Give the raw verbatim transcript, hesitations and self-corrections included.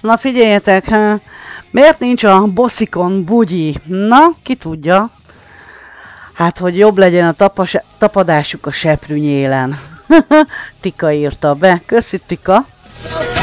Na figyeljetek, miért nincs a bosszikon bugyi? Na, ki tudja? Hát, hogy jobb legyen a tapas- tapadásuk a seprűnyélen. Tika írta be. Köszi, Tika.